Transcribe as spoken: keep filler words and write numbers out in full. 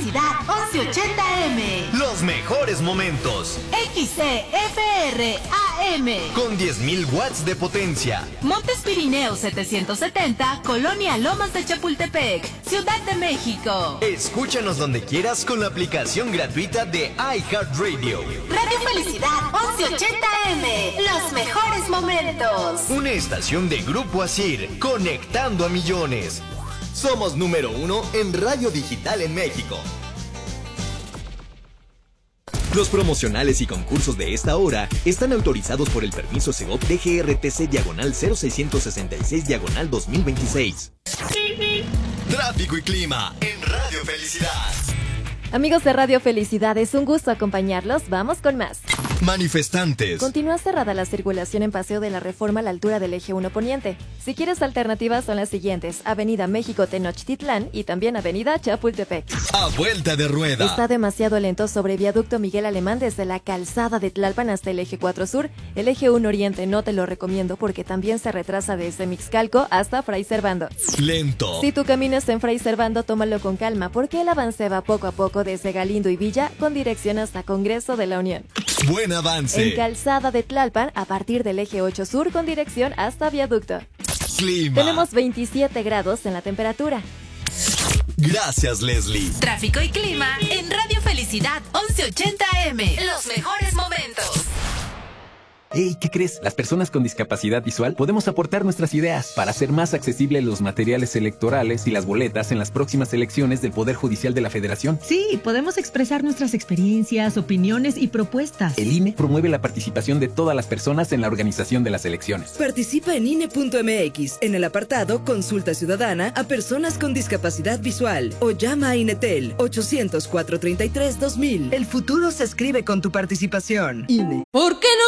Felicidad once ochenta eme. Los mejores momentos. X C F R A M. Con diez mil watts de potencia. Montes Pirineos setecientos setenta, Colonia Lomas de Chapultepec, Ciudad de México. Escúchanos donde quieras con la aplicación gratuita de iHeartRadio. Radio Felicidad once ochenta eme. Los mejores momentos. Una estación de Grupo Asir, conectando a millones. Somos número uno en radio digital en México. Los promocionales y concursos de esta hora están autorizados por el permiso Segov D G R T C diagonal cero seiscientos sesenta y seis diagonal dos mil veintiséis. Tráfico y clima en Radio Felicidad. Amigos de Radio Felicidad, es un gusto acompañarlos. Vamos con más. Manifestantes. Continúa cerrada la circulación en Paseo de la Reforma a la altura del Eje uno Poniente. Si quieres alternativas son las siguientes: Avenida México Tenochtitlán y también Avenida Chapultepec. A vuelta de rueda. Está demasiado lento sobre Viaducto Miguel Alemán desde la calzada de Tlalpan hasta el Eje cuatro Sur. El Eje uno Oriente no te lo recomiendo porque también se retrasa desde Mixcalco hasta Fray Servando. Lento. Si tú caminas en Fray Servando, tómalo con calma porque el avance va poco a poco desde Galindo y Villa con dirección hasta Congreso de la Unión. Buen avance. En calzada de Tlalpan a partir del Eje ocho Sur con dirección hasta Viaducto. Clima. Tenemos veintisiete grados en la temperatura. Gracias, Leslie. Tráfico y clima en Radio Felicidad once ochenta eme. Los mejores momentos. Hey, ¿qué crees? Las personas con discapacidad visual podemos aportar nuestras ideas para hacer más accesibles los materiales electorales y las boletas en las próximas elecciones del Poder Judicial de la Federación. Sí, podemos expresar nuestras experiencias, opiniones y propuestas. El I N E promueve la participación de todas las personas en la organización de las elecciones. Participa en I N E punto M X en el apartado Consulta Ciudadana a personas con discapacidad visual o llama a Inetel ochocientos, cuatrocientos treinta y tres, dos mil. El futuro se escribe con tu participación. I N E. ¿Por qué no